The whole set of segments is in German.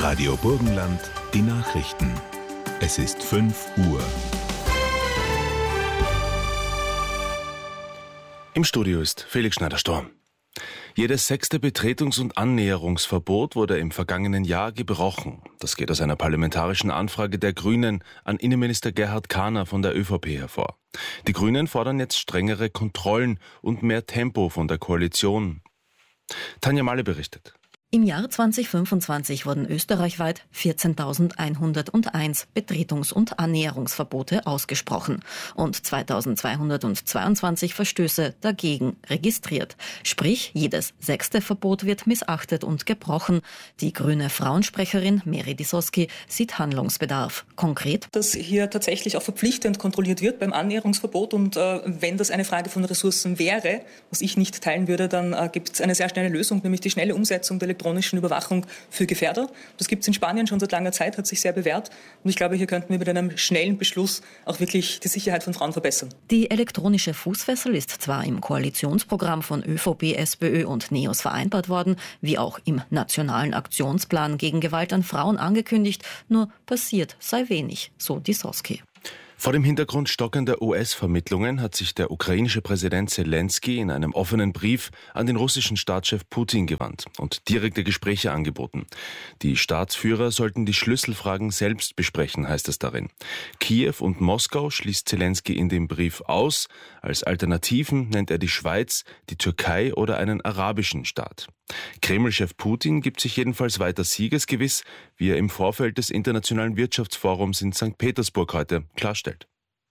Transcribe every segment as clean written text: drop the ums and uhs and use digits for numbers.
Radio Burgenland, die Nachrichten. Es ist 5 Uhr. Im Studio ist Felix Schneider-Storm. Jedes 6. Betretungs- und Annäherungsverbot wurde im vergangenen Jahr gebrochen. Das geht aus einer parlamentarischen Anfrage der Grünen an Innenminister Gerhard Kahner von der ÖVP hervor. Die Grünen fordern jetzt strengere Kontrollen und mehr Tempo von der Koalition. Tanja Malle berichtet. Im Jahr 2025 wurden österreichweit 14.101 Betretungs- und Annäherungsverbote ausgesprochen und 2.222 Verstöße dagegen registriert. Sprich, jedes 6. Verbot wird missachtet und gebrochen. Die grüne Frauensprecherin Meri Disoski sieht Handlungsbedarf. Konkret, dass hier tatsächlich auch verpflichtend kontrolliert wird beim Annäherungsverbot und wenn das eine Frage von Ressourcen wäre, was ich nicht teilen würde, dann gibt es eine sehr schnelle Lösung, nämlich die schnelle Umsetzung der elektronischen Überwachung für Gefährder. Das gibt es in Spanien schon seit langer Zeit, hat sich sehr bewährt. Und ich glaube, hier könnten wir mit einem schnellen Beschluss auch wirklich die Sicherheit von Frauen verbessern. Die elektronische Fußfessel ist zwar im Koalitionsprogramm von ÖVP, SPÖ und NEOS vereinbart worden, wie auch im Nationalen Aktionsplan gegen Gewalt an Frauen angekündigt, nur passiert sei wenig, so Disoski. Vor dem Hintergrund stockender US-Vermittlungen hat sich der ukrainische Präsident Zelensky in einem offenen Brief an den russischen Staatschef Putin gewandt und direkte Gespräche angeboten. Die Staatsführer sollten die Schlüsselfragen selbst besprechen, heißt es darin. Kiew und Moskau schließt Zelensky in dem Brief aus. Als Alternativen nennt er die Schweiz, die Türkei oder einen arabischen Staat. Kreml-Chef Putin gibt sich jedenfalls weiter siegesgewiss, wie er im Vorfeld des Internationalen Wirtschaftsforums in St. Petersburg heute klarstellt.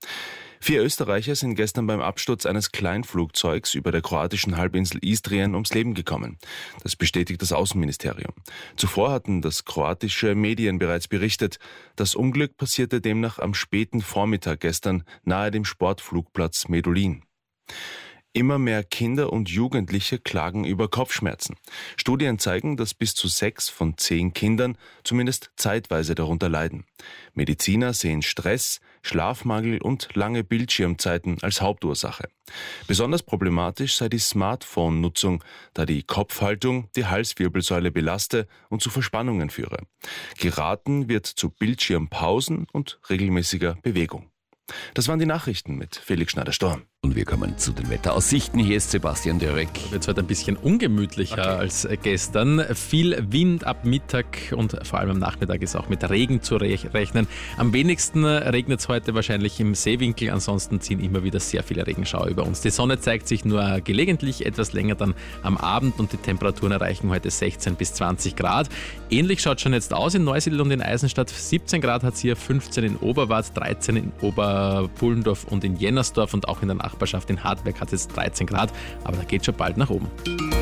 4 Österreicher sind gestern beim Absturz eines Kleinflugzeugs über der kroatischen Halbinsel Istrien ums Leben gekommen. Das bestätigt das Außenministerium. Zuvor hatten das kroatische Medien bereits berichtet. Das Unglück passierte demnach am späten Vormittag gestern nahe dem Sportflugplatz Medulin. Immer mehr Kinder und Jugendliche klagen über Kopfschmerzen. Studien zeigen, dass bis zu 6 von 10 Kindern zumindest zeitweise darunter leiden. Mediziner sehen Stress, Schlafmangel und lange Bildschirmzeiten als Hauptursache. Besonders problematisch sei die Smartphone-Nutzung, da die Kopfhaltung die Halswirbelsäule belaste und zu Verspannungen führe. Geraten wird zu Bildschirmpausen und regelmäßiger Bewegung. Das waren die Nachrichten mit Felix Schneider-Storm. Und wir kommen zu den Wetteraussichten. Hier ist Sebastian Dörek. Wird heute ein bisschen ungemütlicher als gestern. Viel Wind ab Mittag und vor allem am Nachmittag ist auch mit Regen zu rechnen. Am wenigsten regnet es heute wahrscheinlich im Seewinkel. Ansonsten ziehen immer wieder sehr viele Regenschauer über uns. Die Sonne zeigt sich nur gelegentlich, etwas länger dann am Abend und die Temperaturen erreichen heute 16 bis 20 Grad. Ähnlich schaut schon jetzt aus in Neusiedl und in Eisenstadt. 17 Grad hat es hier, 15 in Oberwart, 13 in Oberpullendorf und in Jennersdorf und auch in der Nachbarschaft in Hartberg hat es jetzt 13 Grad, aber da geht schon bald nach oben.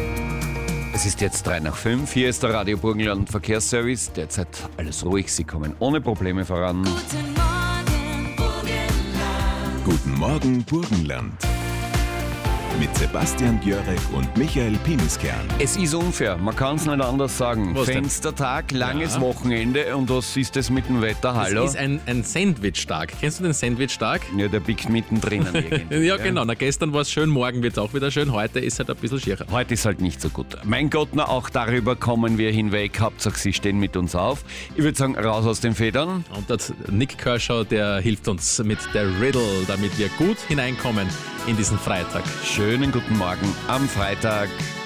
Es ist jetzt 3:05. Hier ist der Radio Burgenland Verkehrsservice. Derzeit alles ruhig, Sie kommen ohne Probleme voran. Guten Morgen, Burgenland. Mit Sebastian Dörek und Michael Piniskern. Es ist unfair, man kann es nicht anders sagen. Was denn? Fenstertag, langes Wochenende und was ist das mit dem Wetter? Hallo? Es ist ein Sandwich-Tag. Kennst du den Sandwich-Tag? Ja, der biegt mittendrin irgendwie. Ja, genau. Na, gestern war es schön, morgen wird es auch wieder schön. Heute ist halt ein bisschen schierer. Heute ist halt nicht so gut. Mein Gott, na, auch darüber kommen wir hinweg. Hauptsache, Sie stehen mit uns auf. Ich würde sagen, raus aus den Federn. Und der Nick Kershaw, der hilft uns mit der Riddle, damit wir gut hineinkommen in diesen Freitag. Schönen guten Morgen am Freitag.